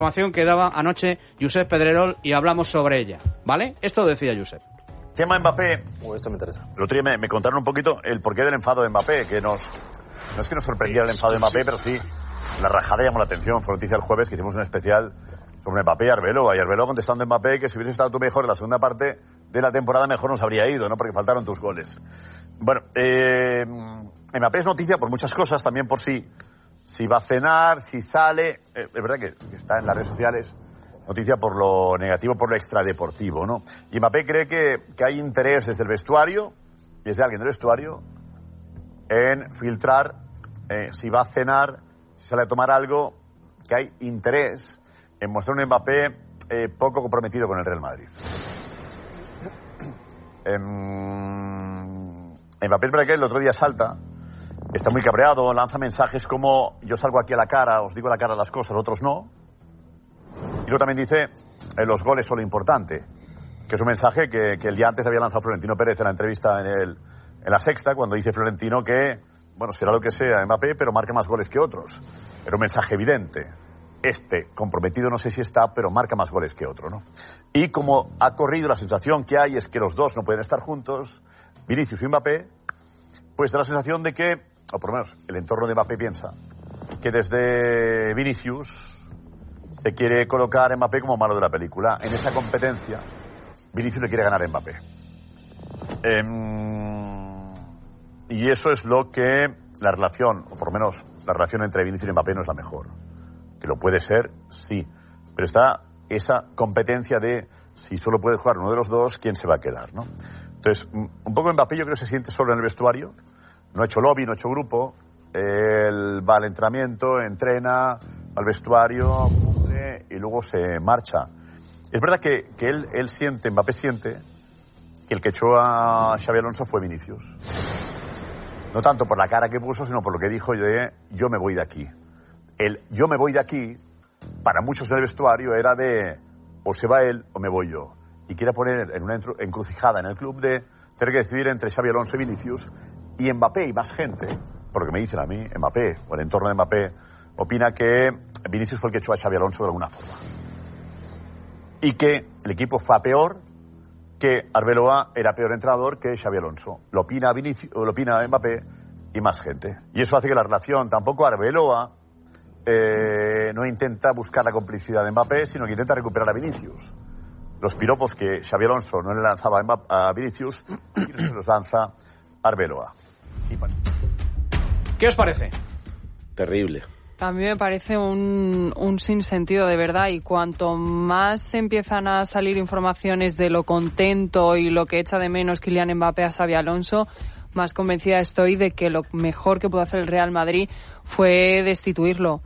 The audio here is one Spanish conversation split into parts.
Información que daba anoche Josep Pedrerol y hablamos sobre ella, ¿vale? Esto decía Josep. Tema Mbappé. Esto me interesa. El otro día me contaron un poquito el porqué del enfado de Mbappé, que no es que nos sorprendiera el enfado de Mbappé, pero sí la rajada llamó la atención. Fue noticia el jueves que hicimos un especial sobre Mbappé y Arbeloa. Y Arbeloa contestando a Mbappé que si hubieses estado tú mejor en la segunda parte de la temporada, mejor nos habría ido, ¿no? Porque faltaron tus goles. Bueno, Mbappé es noticia por muchas cosas, también por si va a cenar, si sale. Es verdad que está en las redes sociales. Noticia por lo negativo, por lo extradeportivo, ¿no? Y Mbappé cree que hay interés desde el vestuario, desde alguien del vestuario, en filtrar si va a cenar, si sale a tomar algo, que hay interés en mostrar un Mbappé poco comprometido con el Real Madrid. Mbappé es verdad que el otro día salta, está muy cabreado, lanza mensajes como yo salgo aquí a la cara, os digo a la cara las cosas, otros no. Y luego también dice los goles son lo importante, que es un mensaje que el día antes había lanzado Florentino Pérez en la entrevista en La Sexta, cuando dice Florentino que, bueno, será lo que sea Mbappé, pero marca más goles que otros. Era un mensaje evidente. Comprometido no sé si está, pero marca más goles que otro, ¿no? Y como ha corrido, la sensación que hay es que los dos no pueden estar juntos, Vinicius y Mbappé, pues da la sensación de que, o por lo menos el entorno de Mbappé piensa, que desde Vinicius se quiere colocar a Mbappé como malo de la película. En esa competencia, Vinicius le quiere ganar a Mbappé. Y eso es lo que la relación, o por lo menos la relación entre Vinicius y Mbappé no es la mejor. Que lo puede ser, sí. Pero está esa competencia de si solo puede jugar uno de los dos, ¿quién se va a quedar, no? Entonces, un poco Mbappé yo creo que se siente solo en el vestuario. No ha hecho lobby, no ha hecho grupo. Él va al entrenamiento, entrena, va al vestuario, cumple y luego se marcha. Es verdad que él siente, Mbappé siente, que el que echó a Xabi Alonso fue Vinicius. No tanto por la cara que puso, sino por lo que dijo de yo me voy de aquí. El yo me voy de aquí, para muchos en el vestuario, era de o se va él o me voy yo. Y quiere poner en una encrucijada en el club de tener que decidir entre Xabi Alonso y Vinicius, y Mbappé y más gente, por lo que me dicen a mí, Mbappé, o el entorno de Mbappé, opina que Vinicius fue el que echó a Xabi Alonso de alguna forma. Y que el equipo fue peor, que Arbeloa era peor entrenador que Xabi Alonso. Lo opina Mbappé y más gente. Y eso hace que la relación, tampoco Arbeloa no intenta buscar la complicidad de Mbappé, sino que intenta recuperar a Vinicius. Los piropos que Xabi Alonso no le lanzaba a Vinicius, y se los lanza Arbeloa. ¿Qué os parece? Terrible. A mí me parece un sinsentido de verdad, y cuanto más empiezan a salir informaciones de lo contento y lo que echa de menos Kylian Mbappé a Xabi Alonso, más convencida estoy de que lo mejor que pudo hacer el Real Madrid fue destituirlo.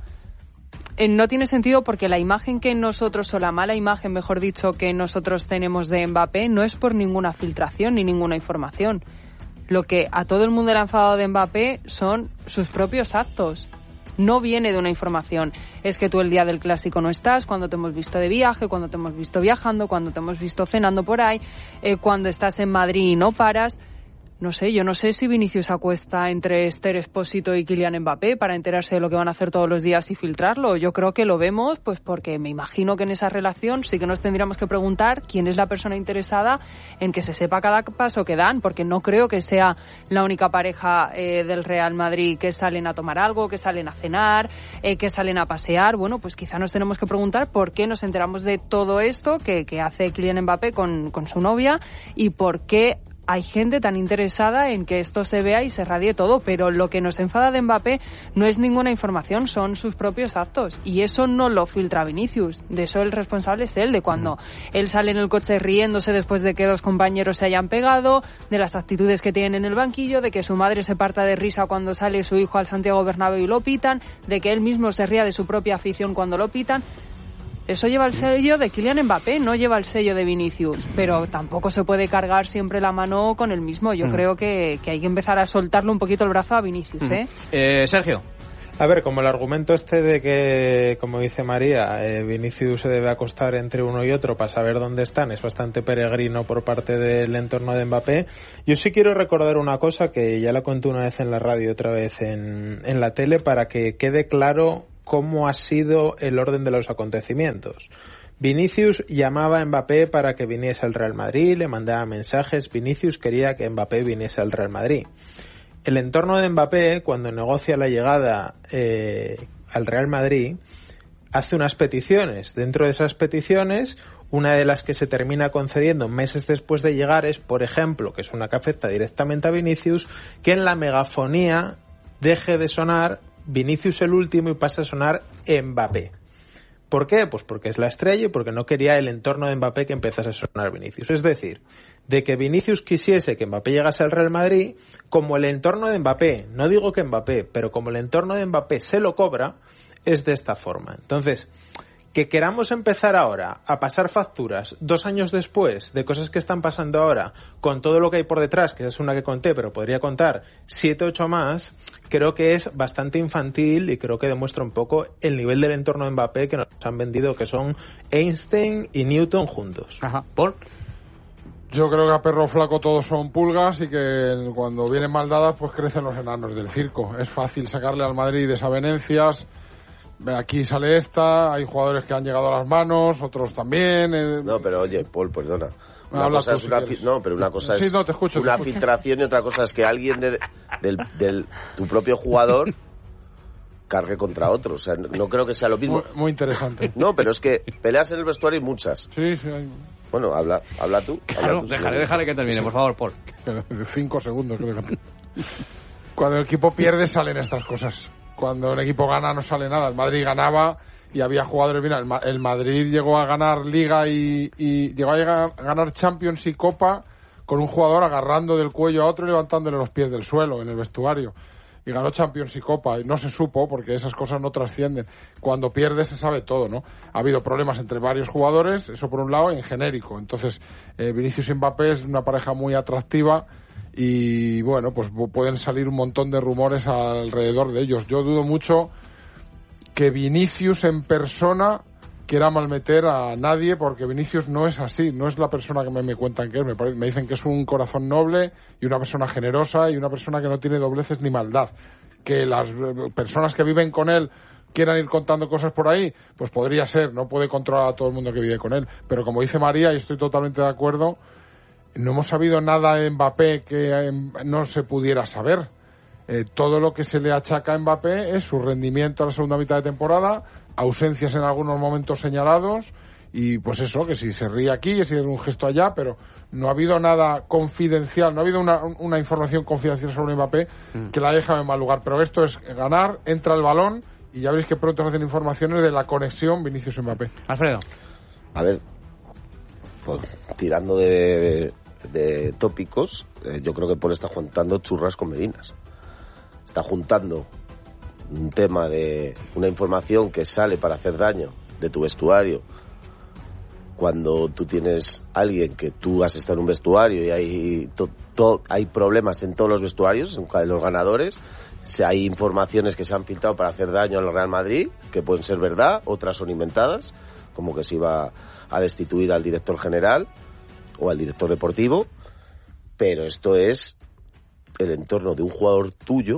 No tiene sentido porque la imagen que nosotros, o la mala imagen, mejor dicho, que nosotros tenemos de Mbappé no es por ninguna filtración ni ninguna información. Lo que a todo el mundo le ha enfadado de Mbappé son sus propios actos. No viene de una información. Es que tú el día del Clásico no estás, cuando te hemos visto de viaje, cuando te hemos visto viajando, cuando te hemos visto cenando por ahí, cuando estás en Madrid y no paras. No sé, yo no sé si Vinicius acuesta entre Esther Expósito y Kylian Mbappé para enterarse de lo que van a hacer todos los días y filtrarlo. Yo creo que lo vemos pues porque me imagino que en esa relación sí que nos tendríamos que preguntar quién es la persona interesada en que se sepa cada paso que dan, porque no creo que sea la única pareja del Real Madrid que salen a tomar algo, que salen a cenar, que salen a pasear. Bueno, pues quizá nos tenemos que preguntar por qué nos enteramos de todo esto que hace Kylian Mbappé con su novia y por qué hay gente tan interesada en que esto se vea y se radie todo, pero lo que nos enfada de Mbappé no es ninguna información, son sus propios actos, y eso no lo filtra Vinicius. De eso el responsable es él, de cuando él sale en el coche riéndose después de que dos compañeros se hayan pegado, de las actitudes que tienen en el banquillo, de que su madre se parta de risa cuando sale su hijo al Santiago Bernabéu y lo pitan, de que él mismo se ría de su propia afición cuando lo pitan. Eso lleva el sello de Kylian Mbappé, no lleva el sello de Vinicius, pero tampoco se puede cargar siempre la mano con el mismo. Yo creo que hay que empezar a soltarle un poquito el brazo a Vinicius, Sergio. A ver, como el argumento de que, como dice María, Vinicius se debe acostar entre uno y otro para saber dónde están, es bastante peregrino por parte del entorno de Mbappé. Yo sí quiero recordar una cosa que ya la conté una vez en la radio y otra vez en la tele, para que quede claro cómo ha sido el orden de los acontecimientos. Vinicius llamaba a Mbappé para que viniese al Real Madrid, le mandaba mensajes, Vinicius quería que Mbappé viniese al Real Madrid. El entorno de Mbappé, cuando negocia la llegada al Real Madrid, hace unas peticiones. Dentro de esas peticiones, una de las que se termina concediendo meses después de llegar es, por ejemplo, que es una que afecta directamente a Vinicius, que en la megafonía deje de sonar Vinicius el último y pase a sonar Mbappé. ¿Por qué? Pues porque es la estrella y porque no quería el entorno de Mbappé que empezase a sonar Vinicius. Es decir, de que Vinicius quisiese que Mbappé llegase al Real Madrid, como el entorno de Mbappé, no digo que Mbappé, pero como el entorno de Mbappé se lo cobra, es de esta forma. Entonces, que queramos empezar ahora a pasar facturas 2 años después de cosas que están pasando ahora, con todo lo que hay por detrás, que es una que conté, pero podría contar 7, 8 más, creo que es bastante infantil y creo que demuestra un poco el nivel del entorno de Mbappé que nos han vendido, que son Einstein y Newton juntos. Ajá. ¿Paul? Yo creo que a perro flaco todos son pulgas y que cuando vienen mal dadas pues crecen los enanos del circo. Es fácil sacarle al Madrid desavenencias. Aquí sale esta, hay jugadores que han llegado a las manos, otros también. No, pero oye, Paul, perdona. Una cosa es una cosa es te escucho. Filtración y otra cosa es que alguien del tu propio jugador cargue contra otro. O sea, no creo que sea lo mismo. Muy interesante. No, pero es que peleas en el vestuario hay muchas. Sí, hay... Bueno, habla tú. Claro, déjale que termine, por favor, Paul. 5 segundos, creo que... Cuando el equipo pierde salen estas cosas. Cuando el equipo gana no sale nada. El Madrid ganaba y había jugadores. Mira, el Madrid llegó a ganar Liga y llegó a ganar Champions y Copa con un jugador agarrando del cuello a otro y levantándole los pies del suelo en el vestuario. Y ganó Champions y Copa. Y no se supo porque esas cosas no trascienden. Cuando pierdes se sabe todo, ¿no? Ha habido problemas entre varios jugadores, eso por un lado, en genérico. Entonces, Vinicius y Mbappé es una pareja muy atractiva. Y bueno, pues pueden salir un montón de rumores alrededor de ellos. Yo dudo mucho que Vinicius en persona quiera malmeter a nadie, porque Vinicius no es así, no es la persona que me cuentan que es. Me dicen que es un corazón noble y una persona generosa y una persona que no tiene dobleces ni maldad. Que las personas que viven con él quieran ir contando cosas por ahí, pues podría ser, no puede controlar a todo el mundo que vive con él. Pero como dice María, y estoy totalmente de acuerdo, no hemos sabido nada de Mbappé que no se pudiera saber. Todo lo que se le achaca a Mbappé es su rendimiento a la segunda mitad de temporada, ausencias en algunos momentos señalados y pues eso, que si se ríe aquí, que si es un gesto allá, pero no ha habido nada confidencial, no ha habido una información confidencial sobre Mbappé que la deja en mal lugar. Pero esto es ganar, entra el balón y ya veréis que pronto nos hacen informaciones de la conexión Vinicius-Mbappé. Alfredo. A ver, pues, tirando de tópicos, yo creo que Paul está juntando churras con merinas. Está juntando un tema de una información que sale para hacer daño de tu vestuario, cuando tú tienes alguien que tú has estado en un vestuario y hay problemas en todos los vestuarios, en cada de los ganadores. Hay informaciones que se han filtrado para hacer daño al Real Madrid, que pueden ser verdad, otras son inventadas, como que se iba a destituir al director general o al director deportivo, pero esto es el entorno de un jugador tuyo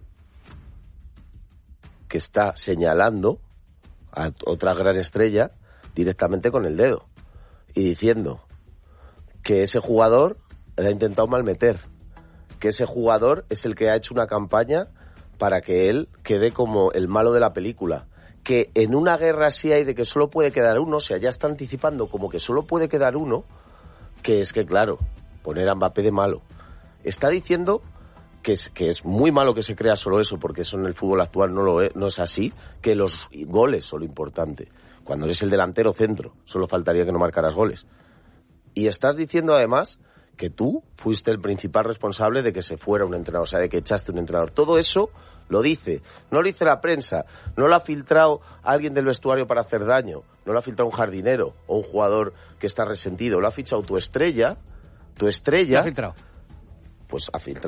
que está señalando a otra gran estrella directamente con el dedo y diciendo que ese jugador le ha intentado malmeter, que ese jugador es el que ha hecho una campaña para que él quede como el malo de la película, que en una guerra así hay de que solo puede quedar uno, o sea, ya está anticipando como que solo puede quedar uno, que es que, claro, poner a Mbappé de malo. Está diciendo que es muy malo que se crea solo eso, porque eso en el fútbol actual no es así, que los goles son lo importante. Cuando eres el delantero centro, solo faltaría que no marcaras goles. Y estás diciendo además que tú fuiste el principal responsable de que se fuera un entrenador, o sea, de que echaste un entrenador. Todo eso lo dice, no lo dice la prensa, no lo ha filtrado alguien del vestuario para hacer daño, no lo ha filtrado un jardinero o un jugador que está resentido, lo ha fichado tu estrella. ¿Qué ha filtrado? Pues ha filtrado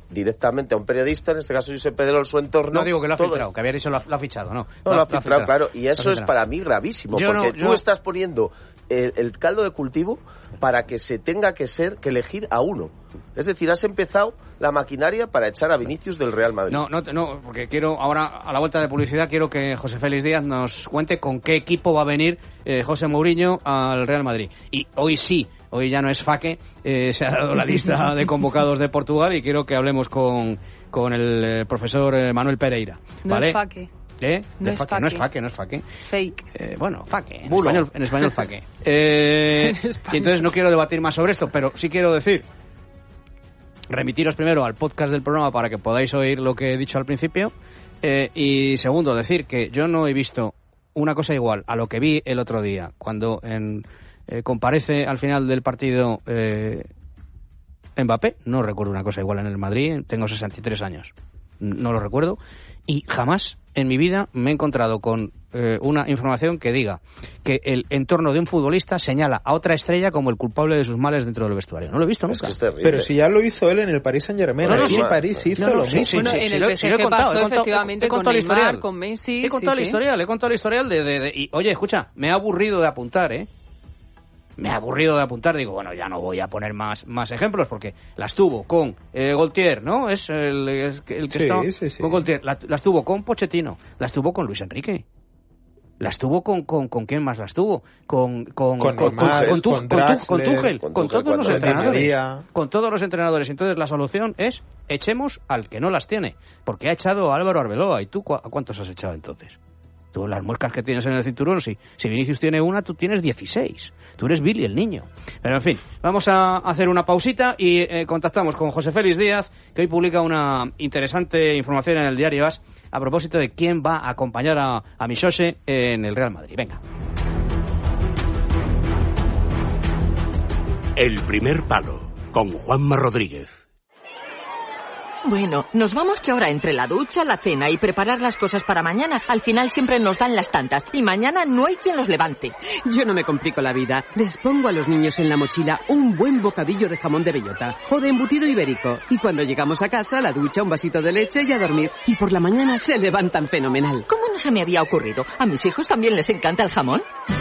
directamente a un periodista, en este caso Josep Pedrerol, su entorno. No digo que lo ha filtrado, que había dicho lo ha fichado, no. No, lo ha filtrado, claro, y eso es para mí gravísimo, porque tú estás poniendo el caldo de cultivo para que se tenga que elegir a uno. Es decir, has empezado la maquinaria para echar a Vinicius del Real Madrid. No, porque quiero ahora, a la vuelta de publicidad, quiero que José Félix Díaz nos cuente con qué equipo va a venir José Mourinho al Real Madrid. Y hoy sí, hoy ya no es Faque, se ha dado la lista de convocados de Portugal y quiero que hablemos con el profesor Manuel Pereira. ¿Vale? No es Faque. No es Faque. Fake. Bueno, Faque. En español Faque. Y entonces no quiero debatir más sobre esto, pero sí quiero decir, remitiros primero al podcast del programa para que podáis oír lo que he dicho al principio. Y segundo, decir que yo no he visto una cosa igual a lo que vi el otro día, cuando comparece al final del partido Mbappé. No recuerdo una cosa igual en el Madrid, tengo 63 años. No lo recuerdo. Y jamás en mi vida me he encontrado con una información que diga que el entorno de un futbolista señala a otra estrella como el culpable de sus males dentro del vestuario. No lo he visto nunca. Es terrible. Pero si ya lo hizo él en el Paris Saint-Germain. Sí. En París hizo lo mismo. Bueno, en el PSG pasó efectivamente con Neymar, con Messi. He contado el historial y oye, escucha, me ha aburrido de apuntar, digo, bueno, ya no voy a poner más ejemplos porque las tuvo con Gaultier, ¿no? Es el que está con Gaultier, las tuvo con Pochettino, las tuvo con Luis Enrique, las tuvo con quién más las tuvo, con Tuchel, con todos los entrenadores, con todos los entrenadores. Entonces la solución es echemos al que no las tiene, porque ha echado a Álvaro Arbeloa. ¿Y tú cuántos has echado entonces? Tú las muescas que tienes en el cinturón, si Vinicius tiene una, tú tienes 16. Tú eres Billy, el niño. Pero en fin, vamos a hacer una pausita y contactamos con José Félix Díaz, que hoy publica una interesante información en el diario AS a propósito de quién va a acompañar a Michose en el Real Madrid. Venga. El primer palo, con Juanma Rodríguez. Bueno, nos vamos que ahora entre la ducha, la cena y preparar las cosas para mañana, al final siempre nos dan las tantas y mañana no hay quien los levante. Yo no me complico la vida. Les pongo a los niños en la mochila un buen bocadillo de jamón de bellota o de embutido ibérico. Y cuando llegamos a casa, la ducha, un vasito de leche y a dormir. Y por la mañana se levantan fenomenal. ¿Cómo no se me había ocurrido? ¿A mis hijos también les encanta el jamón?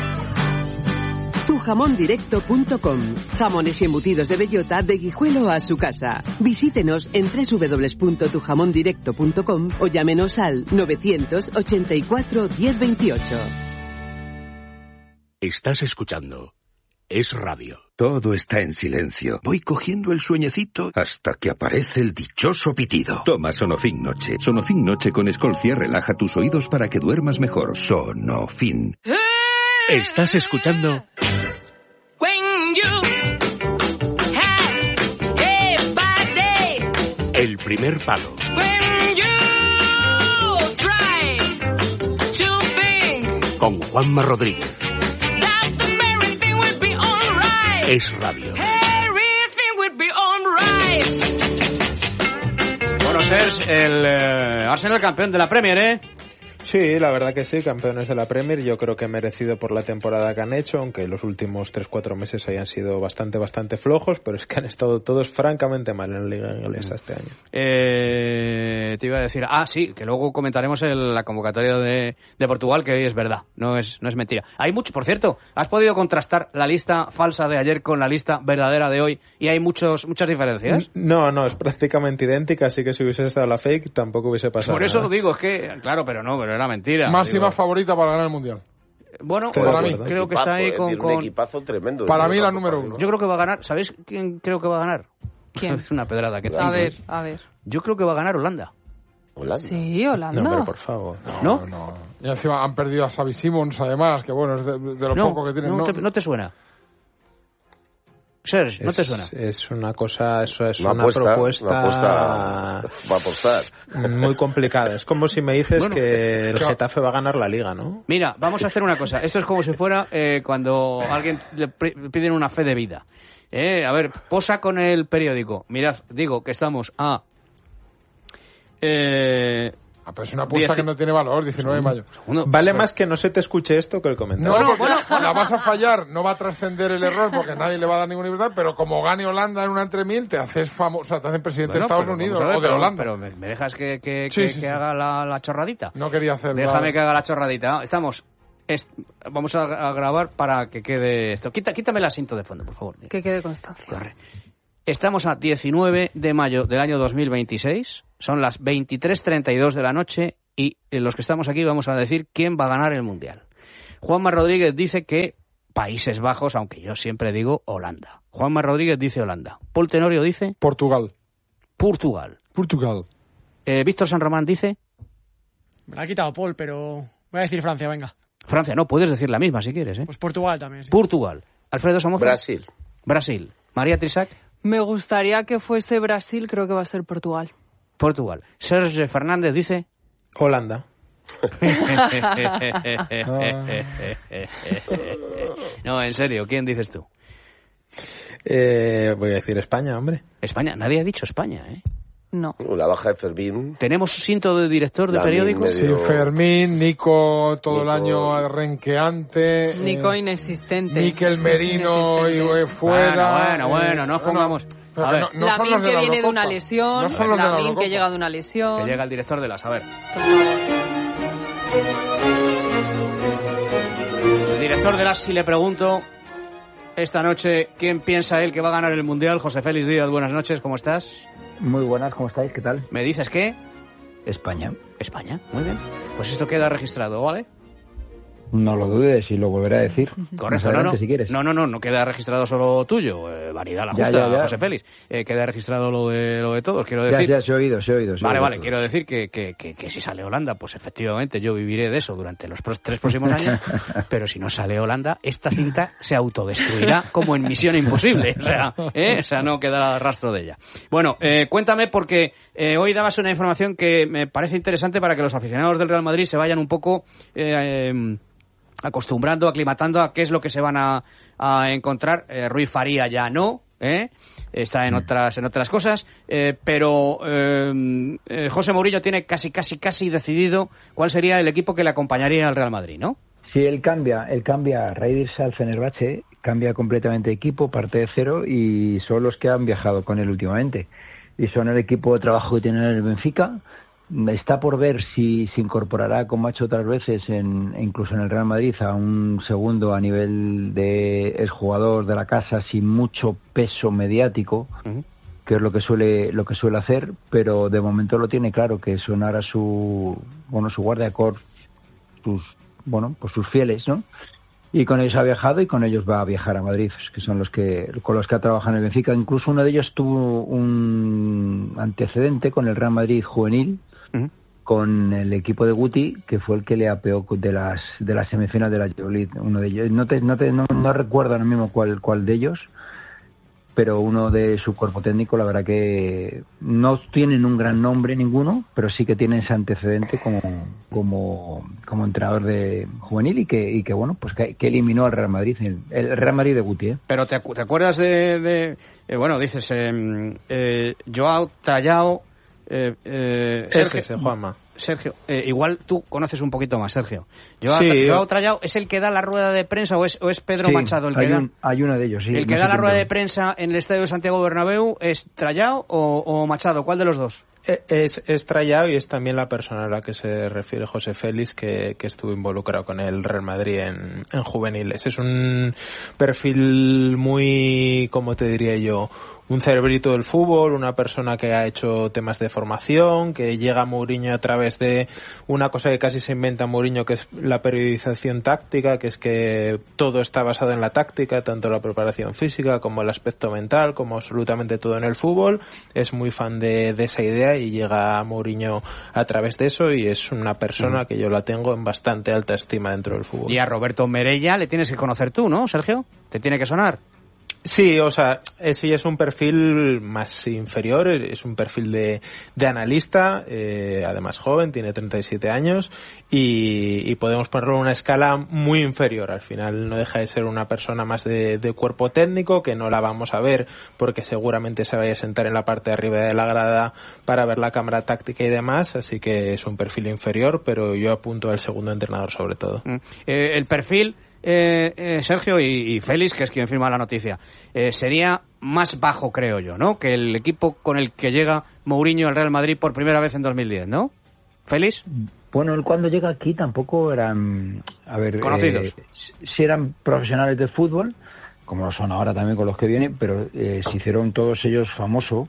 Tujamondirecto.com. Jamones y embutidos de bellota de Guijuelo a su casa. Visítenos en www.tujamondirecto.com o llámenos al 984 1028. Estás escuchando Es Radio. Todo está en silencio. Voy cogiendo el sueñecito hasta que aparece el dichoso pitido. Toma Sonofin Noche. Sonofin Noche con Escolcia relaja tus oídos para que duermas mejor. Sonofin. Estás escuchando El primer palo. Con Juanma Rodríguez. Es Radio. Bueno, Serge, el Arsenal campeón de la Premier, ¿eh? Sí, la verdad que sí, campeones de la Premier, yo creo que merecido por la temporada que han hecho, aunque los últimos 3-4 meses hayan sido bastante flojos, pero es que han estado todos francamente mal en la Liga Inglesa este año. Te iba a decir, sí, que luego comentaremos la convocatoria de Portugal, que hoy es verdad, no es mentira. Hay mucho, por cierto, ¿has podido contrastar la lista falsa de ayer con la lista verdadera de hoy y hay muchas diferencias? No, es prácticamente idéntica, así que si hubiese estado la fake tampoco hubiese pasado Por eso nada. Digo, es que, claro, pero era mentira. Máxima favorita para ganar el Mundial. Bueno, para mí creo que está ahí con un equipazo tremendo. Para mí la número uno. Yo creo que va a ganar. ¿Sabéis quién creo que va a ganar? ¿Quién? Es una pedrada que A ver. Yo creo que va a ganar Holanda. Sí, Holanda. No, pero por favor. ¿No? Y encima han perdido a Xavi Simons, además, que bueno, es de lo poco que tienen. No te suena. Serge, ¿no te suena? Es una cosa, eso es una propuesta. Va a apostar. Muy complicada. Es como si me dices que el Getafe va a ganar la Liga, ¿no? Mira, vamos a hacer una cosa. Esto es como si fuera cuando a alguien le piden una fe de vida. A ver, posa con el periódico. Mirad, digo que estamos a Pero es una apuesta que no tiene valor, 19 de mayo. Vale más que no se te escuche esto que el comentario. No, porque la vas a fallar, no va a trascender el error porque nadie le va a dar ninguna libertad, pero como gane Holanda en una entre 1000, te haces famoso, o sea, te hacen presidente de Estados Unidos o de Holanda. Pero ¿me dejas que haga la chorradita? No quería hacerlo. Déjame que haga la chorradita. Vamos a grabar para que quede esto. Quítame el asiento de fondo, por favor. Que quede constancia. Corre. Estamos a 19 de mayo del año 2026, son las 23:32 de la noche y los que estamos aquí vamos a decir quién va a ganar el Mundial. Juanma Rodríguez dice que Países Bajos, aunque yo siempre digo Holanda. Juanma Rodríguez dice Holanda. Paul Tenorio dice... Portugal. Víctor San Román dice... Me la ha quitado Paul, pero voy a decir Francia, venga. Francia, no, puedes decir la misma si quieres, ¿eh? Pues Portugal también, sí. Portugal. Alfredo Somoza. Brasil. María Trisac. Me gustaría que fuese Brasil, creo que va a ser Portugal. Sergio Fernández dice... Holanda. No, en serio, ¿quién dices tú? Voy a decir España, hombre. España, nadie ha dicho España, ¿eh? No. La baja de Fermín. ¿Tenemos cinto de director de periódico? Sí, Fermín, Nico todo el año renqueante. Nico inexistente. Miquel Merino y fuera. Bueno, no pongamos... A ver, no Lamin que viene de una lesión, Lamin que llega de una lesión. Que llega el director de las... A ver. El director de las, si le pregunto esta noche quién piensa él que va a ganar el Mundial, José Félix Díaz, buenas noches, ¿cómo estás? Muy buenas, ¿cómo estáis? ¿Qué tal? ¿Me dices qué? España, muy bien. Pues esto queda registrado, ¿vale? No lo dudes y lo volveré a decir. Correcto, si quieres. No queda registrado solo tuyo, variedad la justa, ya. José Félix. Queda registrado lo de todos, quiero decir. Ya, se he oído. Vale, quiero decir que si sale Holanda, pues efectivamente yo viviré de eso durante los 3 próximos años, pero si no sale Holanda, esta cinta se autodestruirá como en Misión Imposible, o sea, no queda rastro de ella. Bueno, cuéntame, porque hoy dabas una información que me parece interesante para que los aficionados del Real Madrid se vayan un poco... acostumbrando, aclimatando a qué es lo que se van a encontrar. Rui Faría ya no, está en otras cosas, pero José Mourinho tiene casi decidido cuál sería el equipo que le acompañaría al Real Madrid, ¿no? Sí, él cambia a raíz de irse al Fenerbahce, cambia completamente de equipo, parte de cero, y son los que han viajado con él últimamente. Y son el equipo de trabajo que tiene en el Benfica. Está por ver si se incorporará, como ha hecho otras veces, incluso en el Real Madrid, a un segundo a nivel de exjugador de la casa sin mucho peso mediático, que es lo que suele hacer, pero de momento lo tiene claro, que son ahora su guardiacor, sus fieles, ¿no? Y con ellos ha viajado y con ellos va a viajar a Madrid, que son con los que ha trabajado en el Benfica. Incluso uno de ellos tuvo un antecedente con el Real Madrid juvenil, con el equipo de Guti, que fue el que le apeó de las semifinales de la Euroleague. Uno de ellos, no recuerdo ahora mismo cuál de ellos, pero uno de su cuerpo técnico, la verdad que no tienen un gran nombre ninguno, pero sí que tienen ese antecedente como entrenador de juvenil y que bueno, pues que eliminó al Real Madrid, el Real Madrid de Guti, ¿eh? Pero te acuerdas de dices Joao Trallao, Juanma. Sergio, igual tú conoces un poquito más, Sergio. Joao Trallao, ¿es el que da la rueda de prensa o es Pedro Machado el que da? Hay uno de ellos, sí. ¿El que da la rueda de prensa en el Estadio de Santiago Bernabéu es Trallao o Machado? ¿Cuál de los dos? Es Trallao, y es también la persona a la que se refiere José Félix, que estuvo involucrado con el Real Madrid en juveniles. Es un perfil muy, ¿cómo te diría yo?, un cerebrito del fútbol, una persona que ha hecho temas de formación, que llega a Mourinho a través de una cosa que casi se inventa Mourinho, que es la periodización táctica, que es que todo está basado en la táctica, tanto la preparación física como el aspecto mental, como absolutamente todo en el fútbol. Es muy fan de esa idea y llega a Mourinho a través de eso, y es una persona que yo la tengo en bastante alta estima dentro del fútbol. Y a Roberto Merella le tienes que conocer tú, ¿no, Sergio? ¿Te tiene que sonar? Sí, o sea, ese ya es un perfil más inferior, es un perfil de analista, además joven, tiene 37 años y podemos ponerlo en una escala muy inferior. Al final no deja de ser una persona más de cuerpo técnico, que no la vamos a ver porque seguramente se vaya a sentar en la parte de arriba de la grada para ver la cámara táctica y demás, así que es un perfil inferior, pero yo apunto al segundo entrenador sobre todo. El perfil... Sergio y Félix, que es quien firma la noticia, sería más bajo, creo yo, ¿no? Que el equipo con el que llega Mourinho al Real Madrid por primera vez en 2010, ¿no? ¿Félix? Bueno, él cuando llega aquí tampoco eran, conocidos. Sí eran profesionales de fútbol, como lo son ahora también con los que vienen, pero se hicieron todos ellos famosos,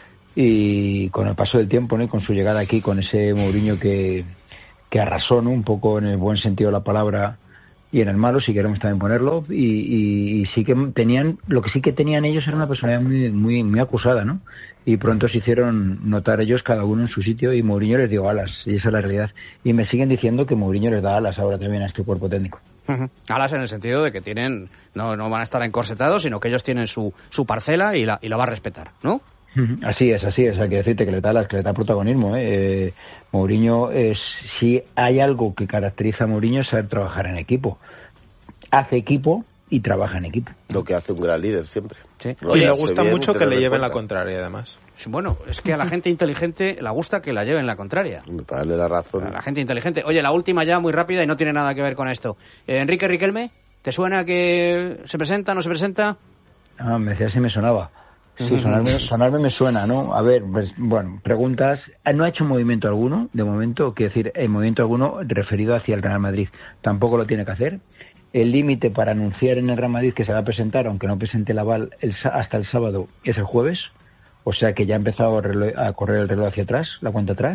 y con el paso del tiempo, ¿no? Y con su llegada aquí, con ese Mourinho que arrasó, ¿no? Un poco en el buen sentido de la palabra y en el malo, si queremos también ponerlo, y sí que tenían, lo que sí que tenían ellos era una personalidad muy acusada, ¿no? Y pronto se hicieron notar ellos cada uno en su sitio, y Mourinho les dio alas, y esa es la realidad. Y me siguen diciendo que Mourinho les da alas ahora también a este cuerpo técnico. Alas en el sentido de que tienen, no van a estar encorsetados, sino que ellos tienen su parcela y la va a respetar, ¿no? Así es, hay que decirte que le da alas, que le da protagonismo, Mourinho, si hay algo que caracteriza a Mourinho es saber trabajar en equipo. Hace equipo y trabaja en equipo. Lo que hace un gran líder siempre. Sí. Y le gusta mucho que le lleven la contraria, además. Sí, bueno, es que a la gente inteligente le gusta que la lleven la contraria. Para darle la razón. A la gente inteligente. Oye, la última ya, muy rápida y no tiene nada que ver con esto. Enrique Riquelme, ¿te suena que se presenta, no se presenta? Me decía si me sonaba. Sí, sonarme me suena, ¿no? A ver, pues, bueno, preguntas. No ha hecho movimiento alguno, de momento, quiero decir, movimiento alguno referido hacia el Real Madrid. Tampoco lo tiene que hacer. El límite para anunciar en el Real Madrid que se va a presentar, aunque no presente el aval hasta el sábado, es el jueves. O sea que ya ha empezado a correr el reloj hacia atrás, la cuenta atrás.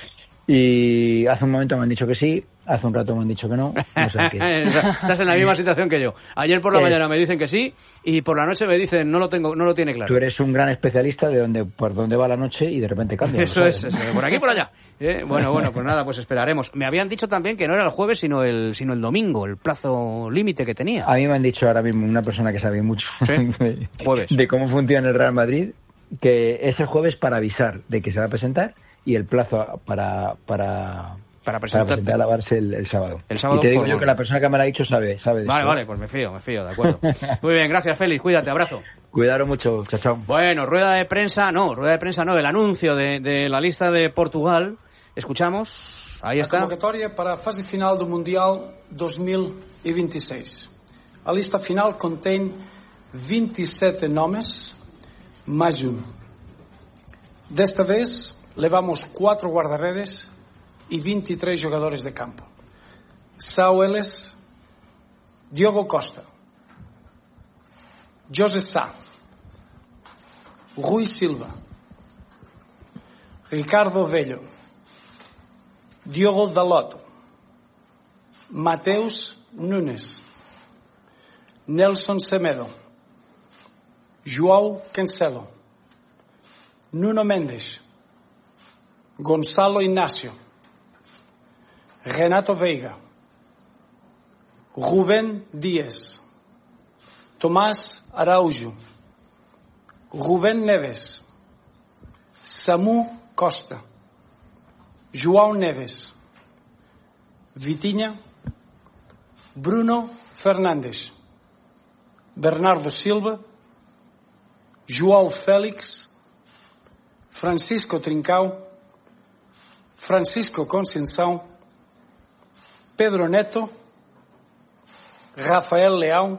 Y hace un momento me han dicho que sí, hace un rato me han dicho que no. Estás en la misma situación que yo. Ayer por la mañana me dicen que sí y por la noche me dicen no lo tiene claro. Tú eres un gran especialista de por dónde va la noche y de repente cambia. Eso es, por aquí y por allá. Bueno, pues nada, pues esperaremos. Me habían dicho también que no era el jueves sino el domingo, el plazo límite que tenía. A mí me han dicho ahora mismo una persona que sabe mucho jueves. de cómo funciona el Real Madrid, que es el jueves para avisar de que se va a presentar y el plazo para presentar a lavarse el sábado. El sábado. Y te digo yo que la persona que me lo ha dicho sabe. Vale, pues me fío, de acuerdo. Muy bien, gracias Félix, cuídate, abrazo. Cuidaros mucho, chao. Bueno, rueda de prensa no, el anuncio de la lista de Portugal. Escuchamos, ahí está. A convocatoria para a fase final do Mundial 2026. A lista final contém 27 nomes, mais um. Desta vez, levamos 4 guarda-redes e 23 jogadores de campo. São eles Diogo Costa, José Sá, Rui Silva, Ricardo Velho, Diogo Dalot, Mateus Nunes, Nelson Semedo, João Cancelo, Nuno Mendes, Gonçalo Inácio, Renato Veiga, Rubén Díaz, Tomás Araújo, Rubén Neves, Samu Costa, João Neves, Vitinha, Bruno Fernandes, Bernardo Silva, João Félix, Francisco Trincão, Francisco Conceição, Pedro Neto, Rafael Leão,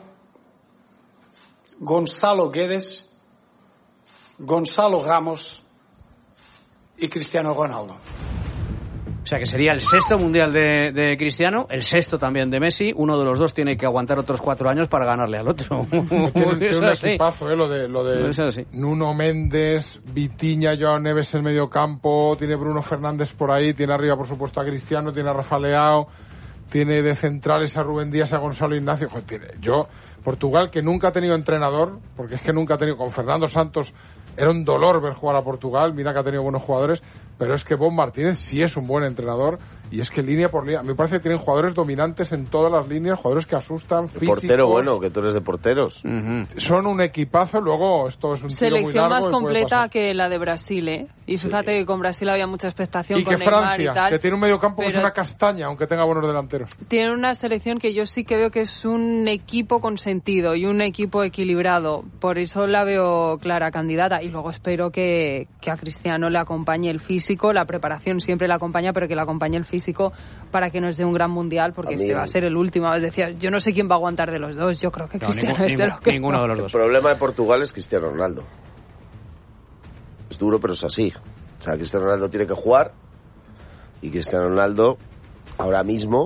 Gonçalo Guedes, Gonçalo Ramos y Cristiano Ronaldo. O sea que sería el sexto mundial de Cristiano, el sexto también de Messi. Uno de los dos tiene que aguantar otros 4 años para ganarle al otro. Tiene un equipazo, lo de Nuno Méndez, Vitinha, Joao Neves en medio campo, tiene Bruno Fernández por ahí, tiene arriba por supuesto a Cristiano, tiene a Rafa Leao, tiene de centrales a Rubén Díaz, a Gonzalo Ignacio. Portugal, que nunca ha tenido entrenador, porque es que nunca ha tenido, con Fernando Santos era un dolor ver jugar a Portugal, mira que ha tenido buenos jugadores, pero es que Bob Martínez sí es un buen entrenador Y es que línea por línea, me parece que tienen jugadores dominantes en todas las líneas, jugadores que asustan, físicos. Portero bueno, que tú eres de porteros. Son un equipazo, luego esto es un tiro muy largo. Selección más completa que la de Brasil, ¿eh? Y fíjate que con Brasil había mucha expectación y con que Neymar Francia, y tal, que tiene un mediocampo que es una castaña, aunque tenga buenos delanteros. Tiene una selección que yo sí que veo que es un equipo con sentido y un equipo equilibrado. Por eso la veo clara candidata. Y luego espero que a Cristiano le acompañe el físico, la preparación siempre la acompaña, pero que le acompañe el físico para que nos dé un gran mundial, porque este va a ser el último. Es decir, yo no sé quién va a aguantar de los dos. Yo creo que Cristiano es de los que ninguno de los dos. El problema de Portugal es Cristiano Ronaldo. Es duro, pero es así. O sea, Cristiano Ronaldo tiene que jugar y Cristiano Ronaldo ahora mismo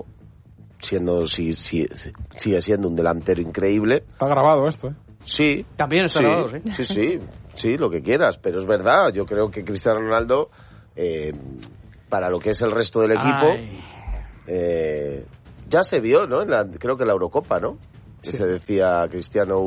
sigue siendo un delantero increíble. Está grabado esto, ¿eh? Sí. También está grabado, sí. Sí, lo que quieras, pero es verdad. Yo creo que Cristiano Ronaldo, para lo que es el resto del equipo, ya se vio, ¿no? Creo que en la Eurocopa, ¿no? Sí. Que se decía Cristiano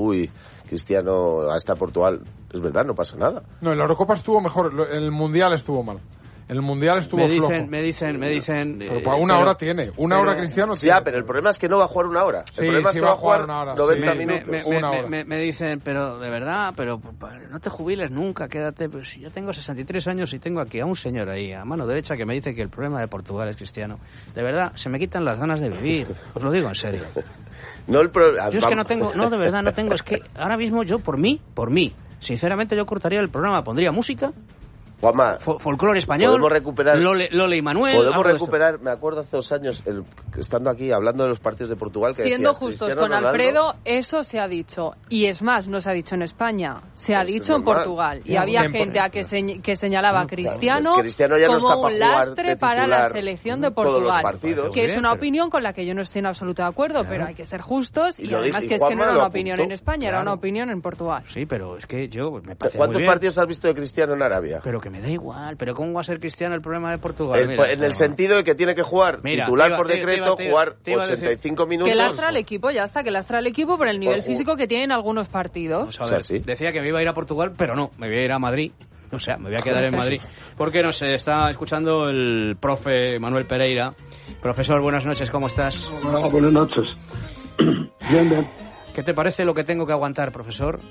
hasta Portugal. Es verdad, no pasa nada. No, en la Eurocopa estuvo mejor, en el Mundial estuvo mal. El Mundial estuvo flojo. Me dicen... Pero para una hora tiene. Una hora Cristiano tiene. Ya, pero el problema es que no va a jugar una hora. El problema es que va a jugar 90 minutos. Una hora. Me dicen, pero de verdad, pero no te jubiles nunca, quédate. Pues yo tengo 63 años y tengo aquí a un señor ahí, a mano derecha, que me dice que el problema de Portugal es Cristiano. De verdad, se me quitan las ganas de vivir. Os lo digo en serio. Yo es que no tengo, de verdad no tengo. Es que ahora mismo yo, por mí, sinceramente yo cortaría el programa, pondría música. Juanma, folclore español, podemos recuperar Lole y Manuel. Podemos recuperar, me acuerdo hace 2 años, estando aquí hablando de los partidos de Portugal, que siendo decías, justos Cristiano con Ronaldo, Alfredo, eso se ha dicho. Y es más, no se ha dicho en España, se ha dicho en Portugal. Y había gente que señalaba a Cristiano, ya no como un lastre para la selección de Portugal. Que es una opinión con la que yo no estoy en absoluto de acuerdo, pero hay que ser justos. Y además que es que no era una opinión en España, era una opinión en Portugal. Sí, pero es que yo me parece ¿Cuántos partidos has visto de Cristiano en Arabia? Pero que me da igual, pero ¿cómo va a ser Cristiano el problema de Portugal? En el sentido de que tiene que jugar titular por decreto, jugar 85 minutos. Que lastra al equipo, ya está, que lastra al equipo por el nivel físico que tienen algunos partidos. Pues a ver, decía que me iba a ir a Portugal, pero no, me voy a ir a Madrid. O sea, me voy a quedar en Madrid. Porque no sé, está escuchando el profe Manuel Pereira. Profesor, buenas noches, ¿cómo estás? Hola, buenas noches. Bien. ¿Qué te parece lo que tengo que aguantar, profesor?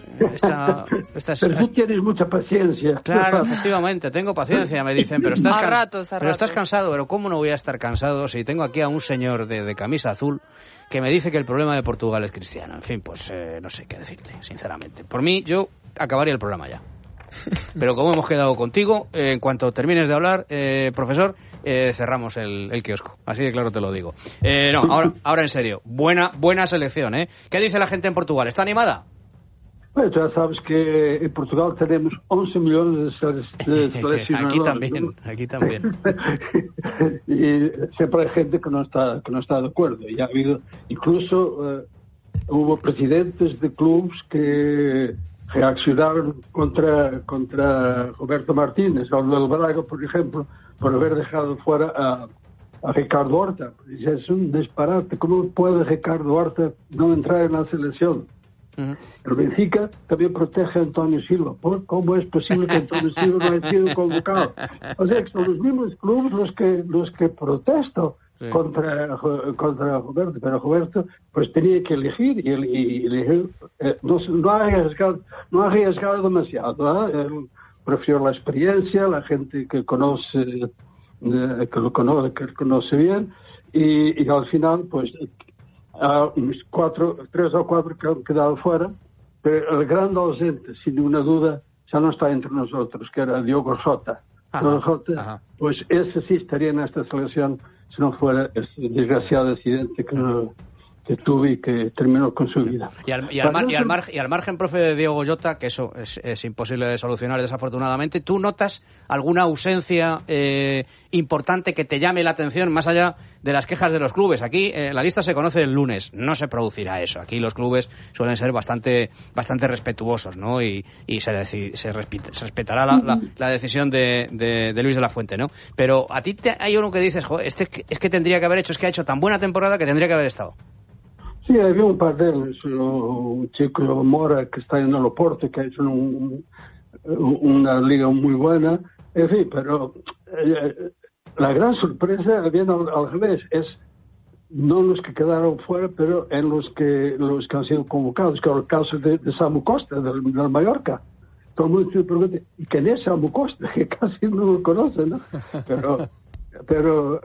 Pero tú tienes mucha paciencia. Claro, efectivamente, tengo paciencia, me dicen, pero estás cansado. Pero ¿cómo no voy a estar cansado si tengo aquí a un señor de camisa azul que me dice que el problema de Portugal es Cristiano? En fin, pues no sé qué decirte, sinceramente. Por mí, yo acabaría el programa ya. Pero como hemos quedado contigo, en cuanto termines de hablar, profesor, cerramos el kiosco. Así de claro te lo digo. No, ahora en serio. Buena selección, ¿eh? ¿Qué dice la gente en Portugal? ¿Está animada? Pues ya sabes que en Portugal tenemos 11 millones de seleccionadores. Aquí también. Y siempre hay gente que no está de acuerdo. Y ha habido, incluso hubo presidentes de clubes que reaccionaron contra Roberto Martínez, o del Braga, por ejemplo, por haber dejado fuera a Ricardo Horta. Es un disparate. ¿Cómo puede Ricardo Horta no entrar en la selección? El Benfica también protege a António Silva. ¿Cómo es posible que António Silva no haya sido convocado? O sea, que son los mismos clubes los que protestan contra Roberto, pero Roberto pues tenía que elegir y elegir, no ha arriesgado demasiado, ¿eh? Él prefirió la experiencia, la gente que conoce, que lo conoce bien, y al final pues a 3 o 4 que han quedado fuera, pero el gran ausente, sin ninguna duda, ya no está entre nosotros, que era Diogo Jota. Pues ese sí estaría en esta selección si no fuera ese desgraciado accidente que tuve y que terminó con su vida. Y al margen, profe, de Diogo Jota, que eso es imposible de solucionar desafortunadamente, ¿tú notas alguna ausencia importante que te llame la atención más allá de las quejas de los clubes? Aquí la lista se conoce el lunes, no se producirá eso. Aquí los clubes suelen ser bastante respetuosos, ¿no? Y se respetará la decisión de Luis de la Fuente, ¿no? Pero a ti hay uno que dices, joder, es que tendría que haber hecho, es que ha hecho tan buena temporada que tendría que haber estado. Sí, había un par de ellos. Un chico Mora que está en el Oporto, que ha hecho una liga muy buena. En fin, pero la gran sorpresa viene al revés, es no los que quedaron fuera, pero en los que han sido convocados, que es el caso de Samu Costa, del Mallorca. Todo el mundo se pregunta, ¿y quién es Samu Costa? Que casi no lo conoce, ¿no? Pero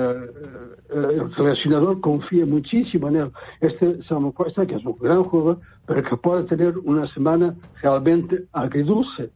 el seleccionador confía muchísimo en él. Este Samu Costa, que es un gran jugador, pero que puede tener una semana realmente agridulce.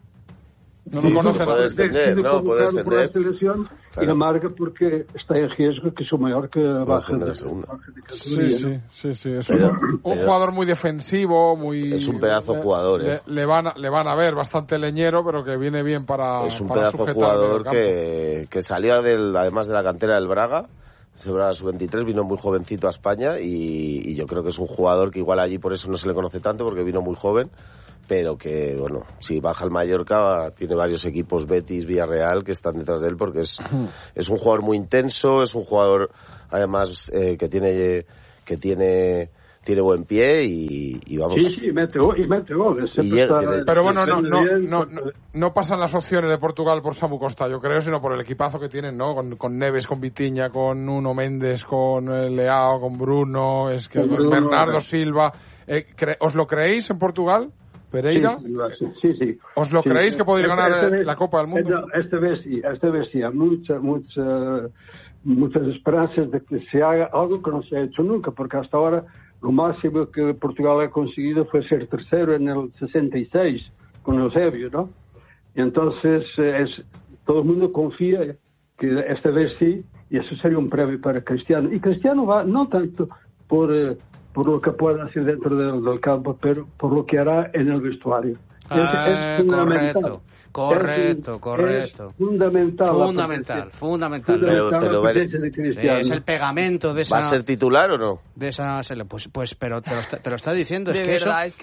No lo conocen. No puede extender. Y la marca porque está en riesgo que su Mallorca baje de segunda. Sí. Es un jugador muy defensivo, es un pedazo jugador. Le van a ver bastante leñero, pero que viene bien para es un pedazo jugador que salió además de la cantera del Braga. Ese Braga sub-23 vino muy jovencito a España y yo creo que es un jugador que igual allí por eso no se le conoce tanto, porque vino muy joven, pero que, bueno, si baja el Mallorca, tiene varios equipos, Betis, Villarreal, que están detrás de él, porque es un jugador muy intenso, es un jugador, además, que tiene buen pie y vamos... Sí, mete goles. Pero bueno, no pasan las opciones de Portugal por Samu Costa, yo creo, sino por el equipazo que tienen, ¿no? Con Neves, con Vitinha, con Nuno Méndez, con Leao, con Bruno, Bernardo Silva. ¿Os lo creéis en Portugal? Pereira, sí. ¿Os lo creéis que podéis ganar la Copa del Mundo? Esta vez sí, hay muchas esperanzas de que se haga algo que no se ha hecho nunca, porque hasta ahora lo máximo que Portugal ha conseguido fue ser tercero en el 66 con Eusebio, ¿no? Y entonces todo el mundo confía que esta vez sí, y eso sería un premio para Cristiano. Y Cristiano va no tanto por lo que pueda hacer dentro del campo, pero por lo que hará en el vestuario. Es fundamental. Correcto. Es fundamental. Pero es el pegamento de esa... ¿Va a ser titular o no? De esa... Pues pero te lo está diciendo. Es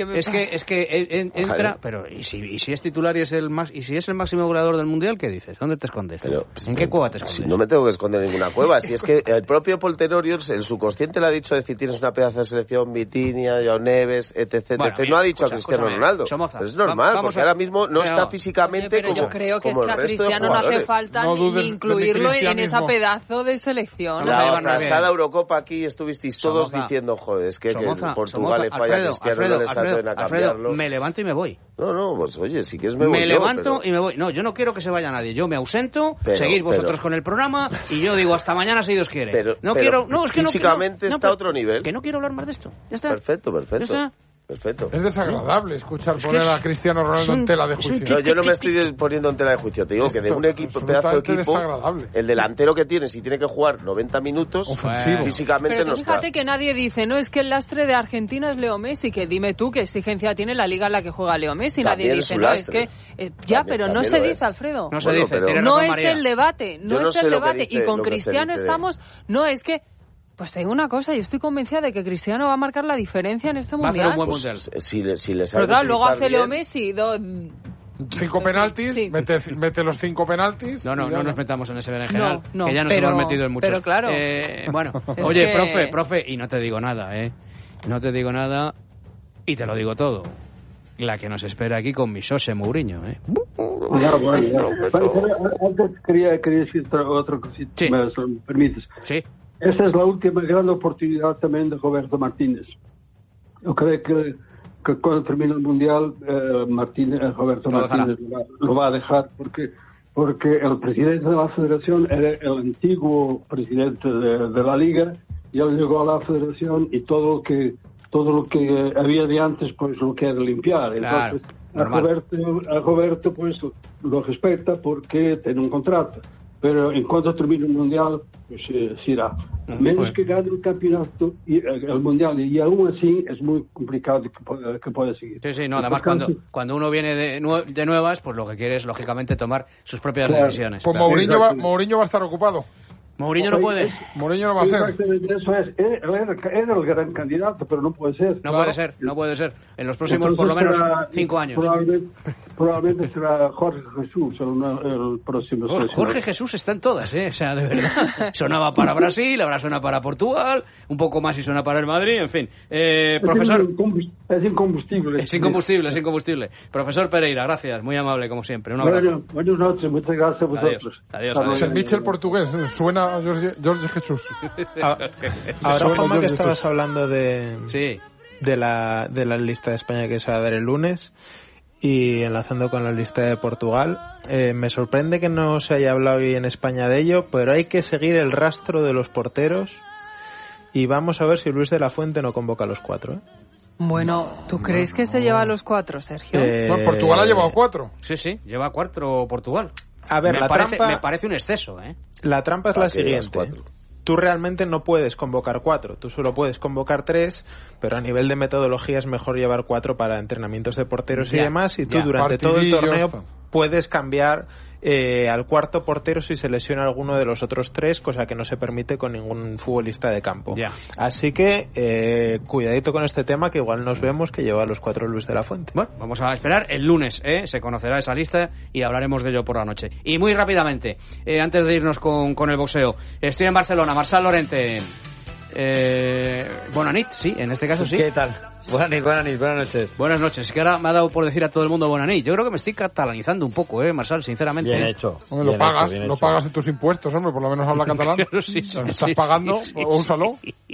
que entra... Pero ¿y si es titular y es el máximo goleador del Mundial, qué dices? ¿Dónde te escondes? ¿En qué cueva te escondes? Si no me tengo que esconder en ninguna cueva. Si es que el propio Paul Tenorius, el subconsciente le ha dicho, decir, tienes una pedazo de selección, Vitinha, Joao Neves, etc. Bueno, no ha dicho a Cristiano Ronaldo. Pero es normal, porque ahora mismo no está físicamente... Pero yo creo que es que a Cristiano no hace falta ni incluirlo en esa pedazo de selección. La pasada Eurocopa aquí estuvisteis todos diciendo, joder, es que Portugal le falla a Cristiano, no le salten a cambiarlo. Me levanto y me voy. No, pues oye, si quieres me voy. Me levanto y me voy. No, yo no quiero que se vaya nadie. Yo me ausento, seguís vosotros con el programa y yo digo hasta mañana si Dios quiere. Físicamente está a otro nivel. Que no quiero hablar más de esto. Ya está. Perfecto. Ya está. Perfecto. Es desagradable escuchar poner a Cristiano Ronaldo en tela de juicio. No, yo no me estoy poniendo en tela de juicio. Te digo que de un pedazo de equipo, el delantero que tiene, si tiene que jugar 90 minutos, físicamente no está. Fíjate que nadie dice, no, es que el lastre de Argentina es Leo Messi, que dime tú qué exigencia tiene la liga en la que juega Leo Messi. Nadie dice, no, es que... pero no se dice, Alfredo. No se dice. No es el debate, y con Cristiano estamos... No, es que... Pues te digo una cosa, yo estoy convencida de que Cristiano va a marcar la diferencia en este Mundial. Va a hacer un buen Mundial. Si le pero claro, luego hace Leo Messi 5 penaltis, sí. mete los 5 penaltis. No nos metamos en ese berenjenal, que ya nos hemos metido en muchos. Pero claro. Bueno, oye, profe, y no te digo nada, no te digo nada y te lo digo todo. La que nos espera aquí con mi José Mourinho, Antes quería decir otra cosita, si me permites. Sí. Esa es la última gran oportunidad también de Roberto Martínez. Yo creo que cuando termine el Mundial, Roberto Martínez lo va a dejar, porque el presidente de la Federación era el antiguo presidente de la Liga, y él llegó a la Federación y todo lo que había de antes, pues lo quiere limpiar. Claro, entonces, a Roberto pues lo respeta porque tiene un contrato. Pero en cuanto termine el Mundial, pues se irá. A menos que gane el campeonato, el Mundial, y aún así es muy complicado que pueda seguir. Sí, no, además cuando uno viene de nuevas, pues lo que quiere es, lógicamente, tomar sus propias decisiones. Pues Mourinho va a estar ocupado. Mourinho no puede. Mourinho no va a ser. Eso es. Era el gran candidato, pero no puede ser. No puede ser. En los próximos, por lo menos, 5 años. Probablemente será Jorge Jesús el próximo. Jorge Jesús está en todas, ¿eh? O sea, de verdad. Sonaba para Brasil, ahora suena para Portugal, un poco más y suena para el Madrid, en fin. Profesor... Es incombustible. Es incombustible. Profesor Pereira, gracias. Muy amable, como siempre. Un abrazo. Buenas noches. Muchas gracias a vosotros. Adiós. El Mitchell portugués suena a Jorge Jesús. Ahora, Juanma, que estabas hablando de la lista de España que se va a dar el lunes y enlazando con la lista de Portugal, me sorprende que no se haya hablado hoy en España de ello, pero hay que seguir el rastro de los porteros y vamos a ver si Luis de la Fuente no convoca a los 4, ¿eh? Bueno, ¿tú crees que se lleva a los 4, Sergio? Bueno, Portugal ha llevado 4. Sí, lleva 4 Portugal. A ver, me parece un exceso, ¿eh? La trampa es la siguiente. Tú realmente no puedes convocar 4, tú solo puedes convocar 3, pero a nivel de metodología es mejor llevar 4 para entrenamientos de porteros y demás, y tú durante todo el torneo puedes cambiar al cuarto portero si se lesiona alguno de los otros 3, cosa que no se permite con ningún futbolista de campo. Así que cuidadito con este tema, que igual nos vemos que lleva a los 4 Luis de la Fuente. Bueno, vamos a esperar el lunes, se conocerá esa lista y hablaremos de ello por la noche. Y muy rápidamente, antes de irnos con el boxeo, estoy en Barcelona, Marçal Llorente. Bona nit, sí, en este caso sí. ¿Qué tal? Buenas noches. Buenas noches, es que ahora me ha dado por decir a todo el mundo buena nit. Yo creo que me estoy catalanizando un poco, Marçal, sinceramente. Bien hecho. Hombre, lo pagas en tus impuestos, hombre, por lo menos habla catalán. Claro, sí, estás pagando, úsalo.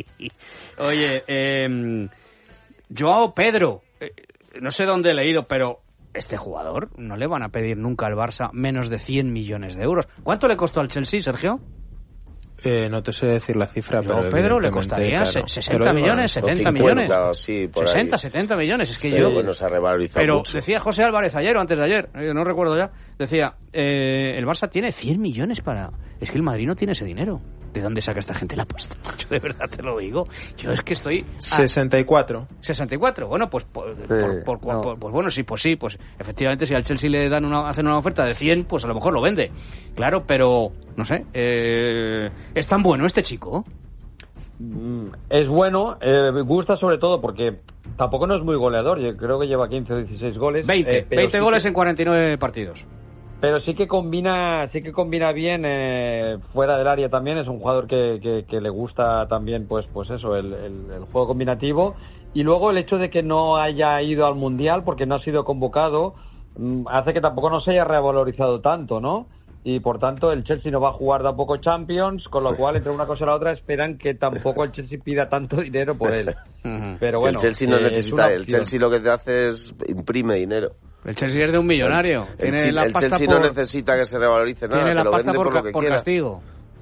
Oye, Joao Pedro, no sé dónde he leído, pero este jugador no le van a pedir nunca al Barça menos de 100 millones de euros. ¿Cuánto le costó al Chelsea, Sergio? No te sé decir la cifra, pero Pedro le costaría 60 millones, 70 millones. Sí, por 60, ahí. 70 millones. Es que se ha revalorizado pero mucho. Decía José Álvarez ayer o antes de ayer, no recuerdo ya, decía, el Barça tiene 100 millones para... Es que el Madrid no tiene ese dinero. ¿De dónde saca esta gente la pasta? Yo de verdad te lo digo. Yo es que estoy... 64. 64. Bueno, pues bueno, sí, pues efectivamente si al Chelsea le dan hacen una oferta de 100, pues a lo mejor lo vende. Claro, pero no sé, ¿es tan bueno este chico? Es bueno, gusta sobre todo porque tampoco no es muy goleador. Yo creo que lleva 15 o 16 goles. 20 goles en 49 partidos. Pero sí que combina bien fuera del área también. Es un jugador que le gusta también, pues eso, el juego combinativo. Y luego el hecho de que no haya ido al Mundial porque no ha sido convocado hace que tampoco no se haya revalorizado tanto, ¿no? Y por tanto el Chelsea no va a jugar tampoco Champions, con lo cual entre una cosa y la otra esperan que tampoco el Chelsea pida tanto dinero por él. Pero bueno, el Chelsea no necesita, el Chelsea lo que te hace es imprime dinero. El Chelsea es de un millonario. El Chelsea no necesita que se revalorice nada. Tiene la pasta por castigo.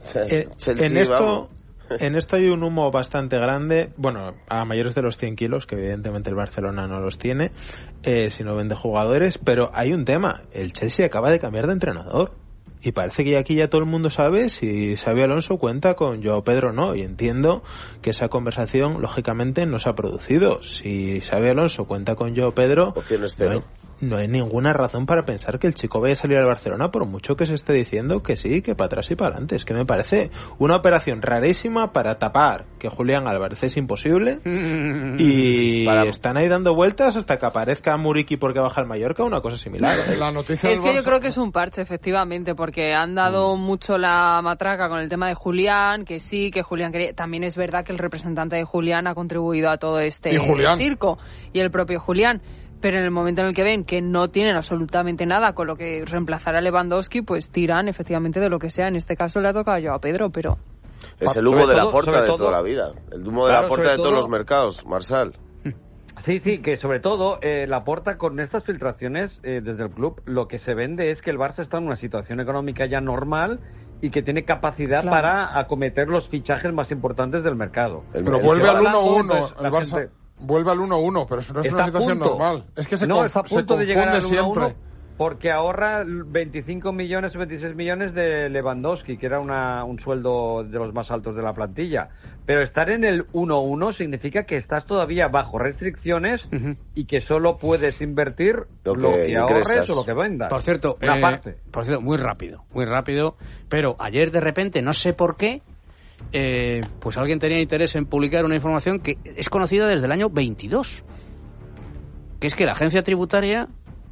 En esto hay un humo bastante grande, bueno, a mayores de los 100 kilos, que evidentemente el Barcelona no los tiene, si no vende jugadores, pero hay un tema, el Chelsea acaba de cambiar de entrenador. Y parece que aquí ya todo el mundo sabe si Xabi Alonso cuenta con Joao Pedro o no. Y entiendo que esa conversación, lógicamente, no se ha producido. Si Xabi Alonso cuenta con Joao Pedro, no hay ninguna razón para pensar que el chico vaya a salir al Barcelona, por mucho que se esté diciendo que sí, que para atrás y para adelante. Es que me parece una operación rarísima para tapar que Julián Álvarez es imposible y están ahí dando vueltas hasta que aparezca Muriqui porque baja el Mallorca, una cosa similar. La noticia es que yo creo que es un parche, efectivamente, porque han dado mucho la matraca con el tema de Julián, que sí, que Julián quería... También es verdad que el representante de Julián ha contribuido a todo este circo, y el propio Julián. Pero en el momento en el que ven que no tienen absolutamente nada con lo que reemplazar a Lewandowski, pues tiran efectivamente de lo que sea. En este caso le ha tocado yo a Pedro, pero... Es el humo de la Porta de toda la vida. El humo de la Porta de todos los mercados, Marçal. Sí, que sobre todo la Porta con estas filtraciones desde el club, lo que se vende es que el Barça está en una situación económica ya normal y que tiene capacidad para acometer los fichajes más importantes del mercado. Pero vuelve al 1-1 el Barça. Vuelve al 1-1, pero eso no es una situación normal. Es que se está a punto de llegar al 1-1 Porque ahorra 25 millones o 26 millones de Lewandowski, que era un sueldo de los más altos de la plantilla. Pero estar en el 1-1 significa que estás todavía bajo restricciones y que solo puedes invertir lo que ahorres o lo que vendas. Por cierto, muy rápido, pero ayer de repente, no sé por qué, pues alguien tenía interés en publicar una información que es conocida desde el año 22, que es que la agencia tributaria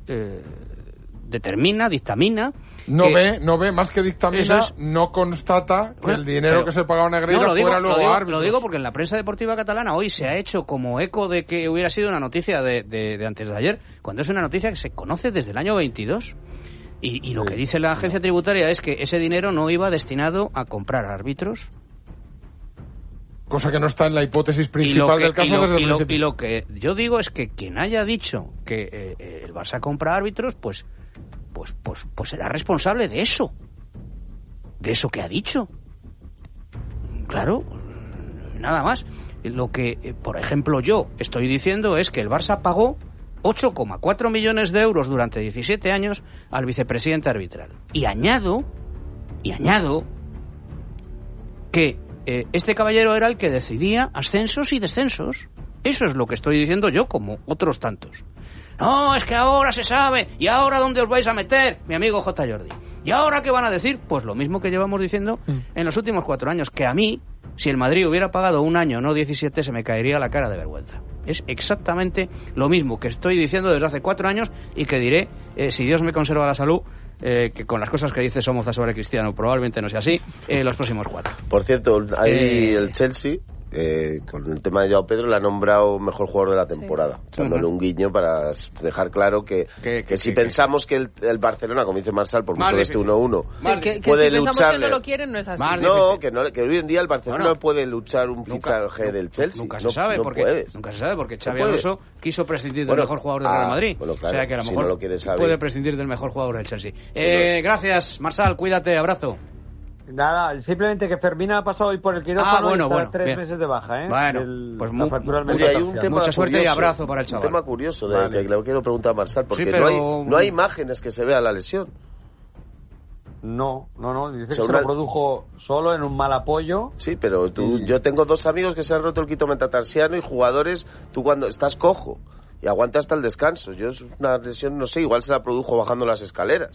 dictamina. No ve, más que dictamina, no constata que el dinero que se pagaba a Negreira fuera luego árbitros. Lo digo porque en la prensa deportiva catalana hoy se ha hecho como eco de que hubiera sido una noticia de antes de ayer, cuando es una noticia que se conoce desde el año 22. Y lo que dice la agencia tributaria es que ese dinero no iba destinado a comprar árbitros. Cosa que no está en la hipótesis principal del caso desde el principio. Y lo que yo digo es que quien haya dicho que el Barça compra árbitros, pues será responsable de eso que ha dicho. Claro, nada más. Lo que, por ejemplo, yo estoy diciendo es que el Barça pagó 8,4 millones de euros durante 17 años al vicepresidente arbitral. Y añado que este caballero era el que decidía ascensos y descensos. Eso es lo que estoy diciendo yo, como otros tantos. No, es que ahora se sabe. ¿Y ahora dónde os vais a meter? Mi amigo J. Jordi. ¿Y ahora qué van a decir? Pues lo mismo que llevamos diciendo en los últimos 4 años. Que a mí, si el Madrid hubiera pagado un año, no 17, se me caería la cara de vergüenza. Es exactamente lo mismo que estoy diciendo desde hace 4 años y que diré, si Dios me conserva la salud, que con las cosas que dice Somoza sobre Cristiano probablemente no sea así, los próximos 4. Por cierto, ahí el Chelsea, con el tema de Joao Pedro, le ha nombrado mejor jugador de la temporada, echándole un guiño para dejar claro que si pensamos que el Barcelona, como dice Marsal, por mucho que esté 1-1, puede si lucharle, que no lo quieren, no es así. Que hoy en día el Barcelona no puede luchar un fichaje del Chelsea. Nunca se sabe porque Xabi Alonso quiso prescindir del mejor jugador del Real Madrid. Bueno, claro, o sea que a lo mejor no lo quiere saber, puede prescindir del mejor jugador del Chelsea. Gracias, Marsal, cuídate, abrazo. Nada, simplemente que Fermín ha pasado hoy por el quirófano y está 3 meses de baja, Bueno, pues mucha suerte y abrazo para el chaval. Un tema curioso que le quiero preguntar a Marsal, porque no hay imágenes que se vea la lesión. No, dice que se lo produjo solo en un mal apoyo. Sí, pero yo tengo 2 amigos que se han roto el quito metatarsiano y jugadores, tú cuando estás cojo y aguanta hasta el descanso. Yo es una lesión, no sé, igual se la produjo bajando las escaleras.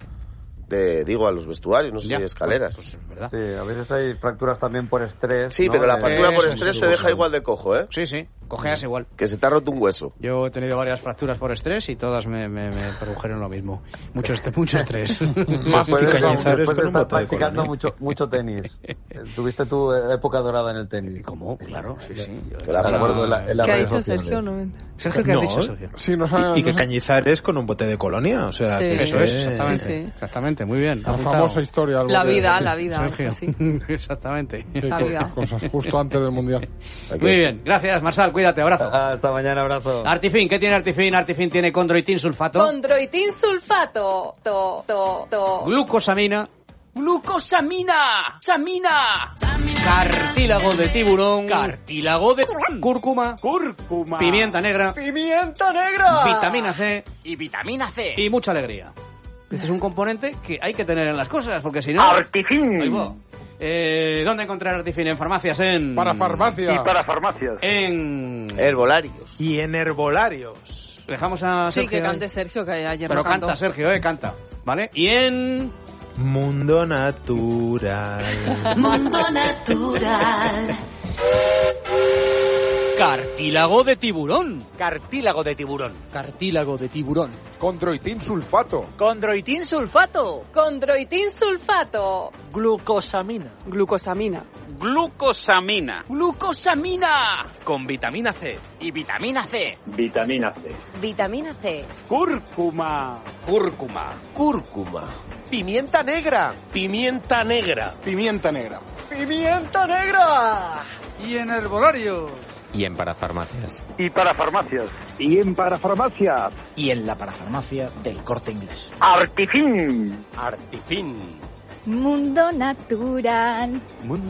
A los vestuarios, no sé si hay escaleras. Pues es verdad. Sí, a veces hay fracturas también por estrés. Sí, ¿no? Pero la fractura por estrés te deja igual de cojo, ¿eh? Sí, cojeas igual. Que se te ha roto un hueso. Yo he tenido varias fracturas por estrés y todas me produjeron lo mismo. Mucho estrés. Después de estar practicando mucho tenis. Tuviste tu época dorada en el tenis. ¿Cómo? Claro, sí. ¿Qué ha dicho Sergio? Sergio, ¿qué has dicho, Sergio? Sí, y que Cañizares con un bote de colonia, o sea... Sí. Eso es, exactamente, muy bien. La famosa historia. La vida, Sergio. Sí. Exactamente. Cosas justo antes del Mundial. Muy bien, gracias, Marsal, cuídate, abrazo. Hasta mañana, abrazo. Artifin, ¿qué tiene Artifin? Artifin tiene condroitin sulfato. Condroitin sulfato. Glucosamina. Cartílago de tiburón. Cartílago de cúrcuma. Pimienta negra. Vitamina C. Y vitamina C. Y mucha alegría. Este es un componente que hay que tener en las cosas, porque si no... Artifin. Ahí va. ¿Dónde encontrar Artifin? En farmacias, Para farmacias. Y para farmacias. En... Herbolarios. Y en herbolarios. Dejamos a Sergio. Sí, que cante Sergio, que ayer pero no cantó. Canta, Sergio, canta. ¿Vale? Y en... Mundo Natural. Cartílago de tiburón. Condroitin sulfato. Glucosamina. Con vitamina C. Y vitamina C. Cúrcuma. Pimienta negra. Y en herbolarios. Y en parafarmacias. Y para farmacias. Y en la parafarmacia del Corte Inglés. Artifin. Mundo natural. Muy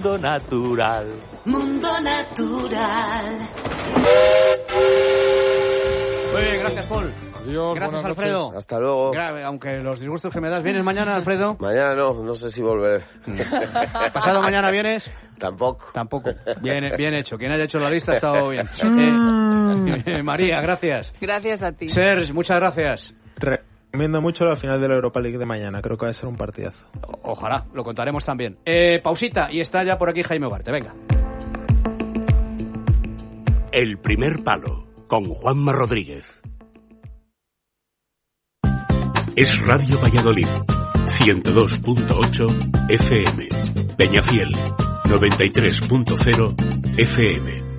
bien, gracias, Paul. Adiós, gracias, Alfredo. Hasta luego. Aunque los disgustos que me das. ¿Vienes mañana, Alfredo? Mañana no sé si volveré. ¿Pasado mañana vienes? Tampoco. Bien hecho. Quien haya hecho la lista ha estado bien. María, gracias. Gracias a ti. Serge, muchas gracias. Recomiendo mucho la final de la Europa League de mañana. Creo que va a ser un partidazo. Ojalá, lo contaremos también. Pausita, y está ya por aquí Jaime Ugarte. Venga. El primer palo, con Juanma Rodríguez. Es Radio Valladolid, 102.8 FM. Peñafiel, 93.0 FM.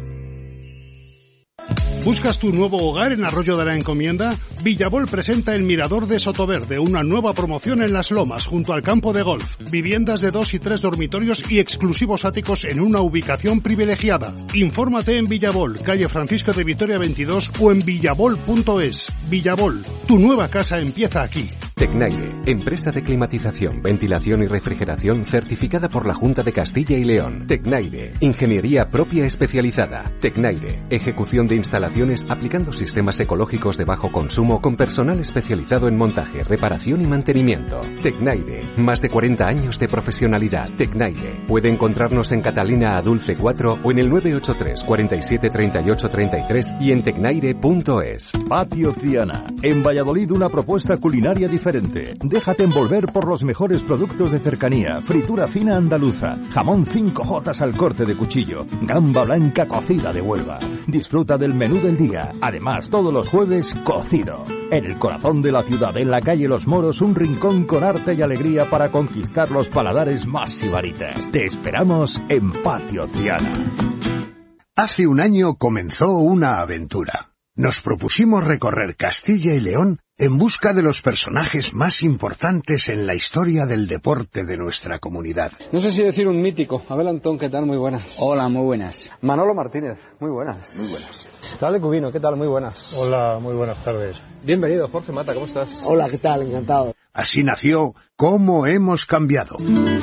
¿Buscas tu nuevo hogar en Arroyo de la Encomienda? Villabol presenta el Mirador de Sotoverde, una nueva promoción en Las Lomas, junto al campo de golf. Viviendas de 2 y 3 dormitorios y exclusivos áticos en una ubicación privilegiada. Infórmate en Villabol, calle Francisco de Vitoria 22 o en villabol.es. Villabol, tu nueva casa empieza aquí. Tecnaire, empresa de climatización, ventilación y refrigeración certificada por la Junta de Castilla y León. Tecnaire, ingeniería propia especializada. Tecnaire, ejecución de instalaciones aplicando sistemas ecológicos de bajo consumo con personal especializado en montaje, reparación y mantenimiento. Tecnaire, más de 40 años de profesionalidad. Tecnaire, puede encontrarnos en Catalina Adulce 4 o en el 983 47 38 33 y en tecnaire.es. Patio Triana, en Valladolid una propuesta culinaria diferente. Déjate envolver por los mejores productos de cercanía, fritura fina andaluza, jamón 5J al corte de cuchillo, gamba blanca cocida de Huelva. Disfruta del menú del día. Además, todos los jueves, cocido. En el corazón de la ciudad, en la calle Los Moros, un rincón con arte y alegría para conquistar los paladares más sibaritas. Te esperamos en Patio Triana. Hace un año comenzó una aventura. Nos propusimos recorrer Castilla y León en busca de los personajes más importantes en la historia del deporte de nuestra comunidad. No sé si decir un mítico. Abel Antón, ¿qué tal? Muy buenas. Hola, muy buenas. Manolo Martínez, muy buenas. Muy buenas. Dale Cubino, ¿qué tal? Muy buenas. Hola, muy buenas tardes. Bienvenido, Jorge Mata, ¿cómo estás? Hola, ¿qué tal? Encantado. Así nació Cómo hemos cambiado.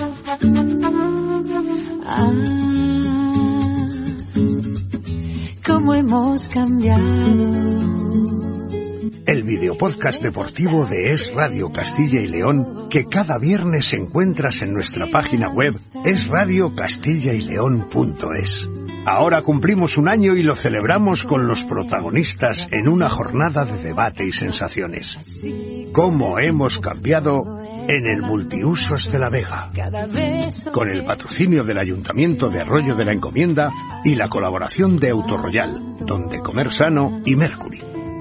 Cómo hemos cambiado. El videopodcast deportivo de Es Radio Castilla y León, que cada viernes encuentras en nuestra página web esradiocastillaileón.es. Ahora cumplimos un año y lo celebramos con los protagonistas en una jornada de debate y sensaciones. Cómo hemos cambiado en el Multiusos de la Vega, con el patrocinio del Ayuntamiento de Arroyo de la Encomienda y la colaboración de Autoroyal, Donde Comer Sano y Mercury.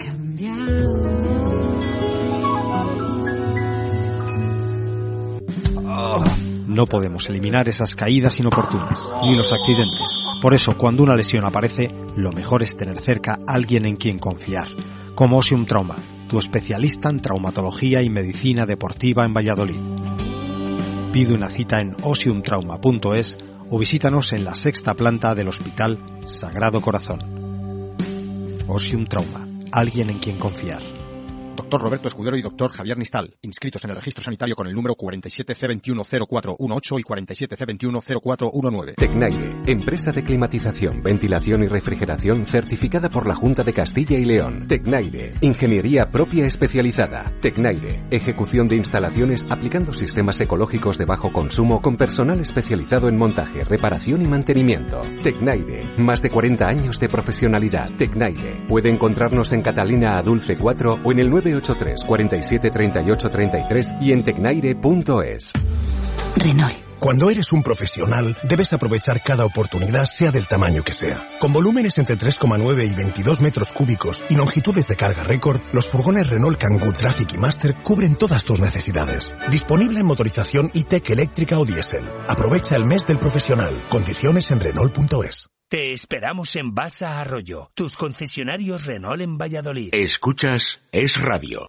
No podemos eliminar esas caídas inoportunas, ni los accidentes. Por eso, cuando una lesión aparece, lo mejor es tener cerca a alguien en quien confiar. Como Osium Trauma, tu especialista en traumatología y medicina deportiva en Valladolid. Pide una cita en osiumtrauma.es o visítanos en la 6ª planta del Hospital Sagrado Corazón. Osium Trauma, alguien en quien confiar. Doctor Roberto Escudero y Doctor Javier Nistal, inscritos en el registro sanitario con el número 47C210418 y 47C210419. Tecnaire, empresa de climatización, ventilación y refrigeración certificada por la Junta de Castilla y León. Tecnaire, ingeniería propia especializada. Tecnaire, ejecución de instalaciones aplicando sistemas ecológicos de bajo consumo con personal especializado en montaje, reparación y mantenimiento. Tecnaire, más de 40 años de profesionalidad. Tecnaire, puede encontrarnos en Catalina Adulce 4 o en el 983 47 38 33 y en tecnaire.es. Renault. Cuando eres un profesional, debes aprovechar cada oportunidad, sea del tamaño que sea. Con volúmenes entre 3,9 y 22 metros cúbicos y longitudes de carga récord, los furgones Renault Kangoo Traffic y Master cubren todas tus necesidades. Disponible en motorización e-tech eléctrica o diésel. Aprovecha el mes del profesional. Condiciones en Renault.es. Te esperamos en Basa Arroyo, tus concesionarios Renault en Valladolid. Escuchas Es Radio.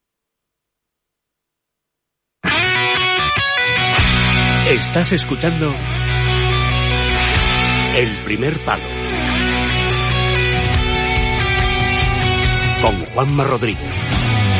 Estás escuchando El Primer Palo con Juanma Rodríguez.